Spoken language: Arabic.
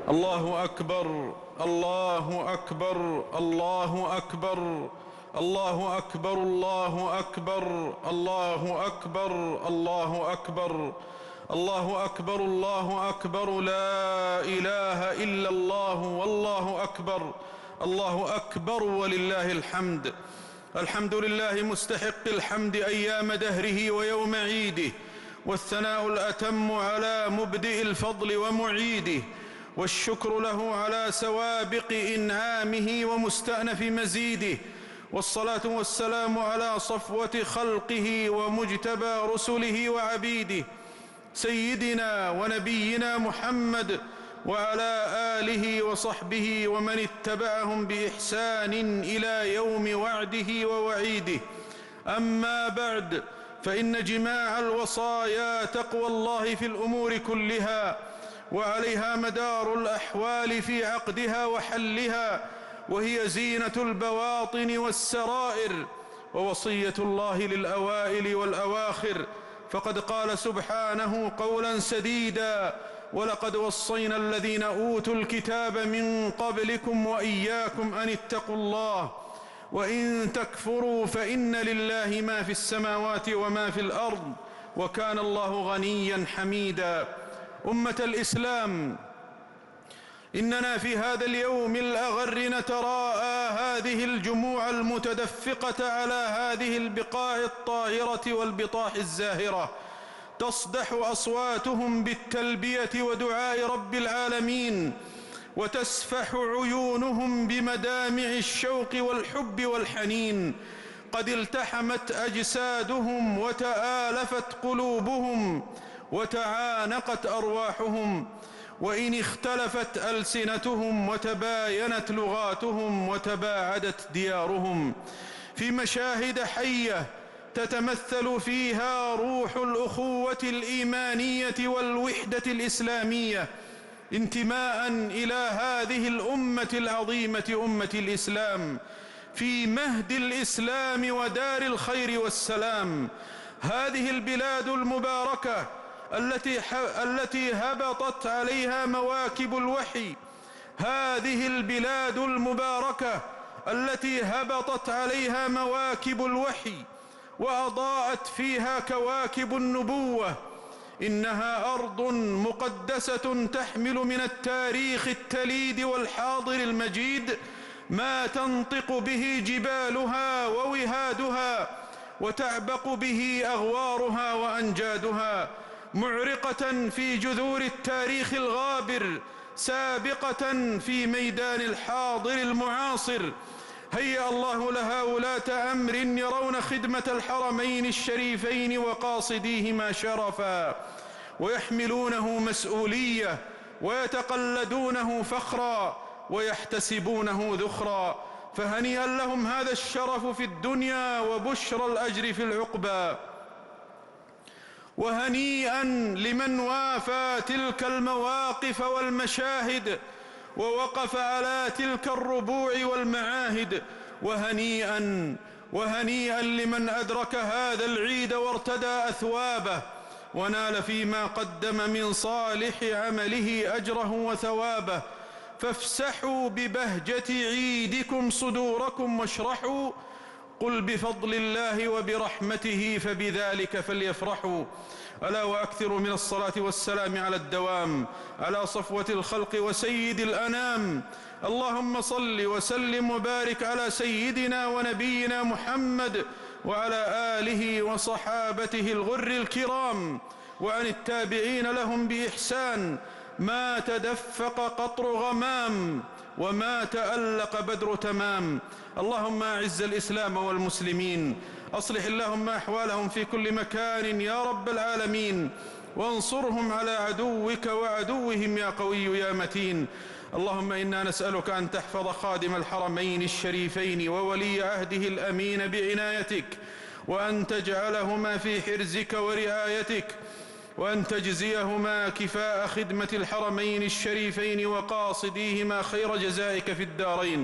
الله أكبر الله أكبر الله أكبر الله أكبر الله أكبر الله أكبر الله أكبر الله أكبر الله أكبر لا إله إلا الله والله أكبر الله أكبر ولله الحمد. الحمد لله مستحق الحمد أيام دهره ويوم عيده، والثناء الأتم على مبدئ الفضل ومعيده، والشكر له على سوابق إنعامه ومستأنف مزيده، والصلاة والسلام على صفوة خلقه ومجتبى رسله وعبيده سيدنا ونبينا محمد وعلى آله وصحبه ومن اتبعهم بإحسان إلى يوم وعده ووعيده. أما بعد، فإن جماع الوصايا تقوى الله في الأمور كلها، وعليها مدار الأحوال في عقدها وحلها، وهي زينة البواطن والسرائر، ووصية الله للأوائل والأواخر. فقد قال سبحانه قولا سديدا: ولقد وصينا الذين أوتوا الكتاب من قبلكم وإياكم أن اتقوا الله وإن تكفروا فإن لله ما في السماوات وما في الأرض وكان الله غنيا حميدا. أمة الإسلام، إننا في هذا اليوم الأغر نتراءى هذه الجموع المتدفقة على هذه البقاع الطاهرة والبطاح الزاهرة، تصدح أصواتهم بالتلبية ودعاء رب العالمين، وتسفح عيونهم بمدامع الشوق والحب والحنين. قد التحمت أجسادهم وتآلفت قلوبهم وتعانقت أرواحهم، وإن اختلفت ألسنتهم وتباينت لغاتهم وتباعدت ديارهم، في مشاهد حية تتمثل فيها روح الأخوة الإيمانية والوحدة الإسلامية، انتماء إلى هذه الأمة العظيمة أمة الإسلام في مهد الإسلام ودار الخير والسلام. هذه البلاد المباركة التي هبطت عليها مواكب الوحي، هذه البلاد المباركة التي هبطت عليها مواكب الوحي وأضاءت فيها كواكب النبوة، إنها أرض مقدسة تحمل من التاريخ التليد والحاضر المجيد ما تنطق به جبالها ووهادها، وتعبق به أغوارها وأنجادها، معرقة في جذور التاريخ الغابر، سابقة في ميدان الحاضر المعاصر. هيأ الله لها ولاة أمر يرون خدمة الحرمين الشريفين وقاصديهما شرفا، ويحملونه مسؤولية، ويتقلدونه فخرا، ويحتسبونه ذخرا. فهنيئا لهم هذا الشرف في الدنيا وبشرى الأجر في العقبى، وهنيئا لمن وافى تلك المواقف والمشاهد ووقف على تلك الربوع والمعاهد، وهنيئا لمن أدرك هذا العيد وارتدى أثوابه ونال فيما قدم من صالح عمله أجره وثوابه. فافسحوا ببهجة عيدكم صدوركم واشرحوا، قل بفضل الله وبرحمته فبذلك فليفرحوا. ألا وأكثروا من الصلاة والسلام على الدوام على صفوة الخلق وسيد الأنام. اللهم صل وسلم وبارك على سيدنا ونبينا محمد وعلى آله وصحابته الغر الكرام، وعن التابعين لهم بإحسان. ما تدفق قطر غمام وما تألق بدر تمام. اللهم أعز الإسلام والمسلمين، أصلح اللهم أحوالهم في كل مكان يا رب العالمين، وانصرهم على عدوك وعدوهم يا قوي يا متين. اللهم إنا نسألك أن تحفظ خادم الحرمين الشريفين وولي عهده الأمين بعنايتك، وأن تجعلهما في حرزك ورعايتك، وأن تجزيهما كفاء خدمة الحرمين الشريفين وقاصديهما خير جزائك في الدارين.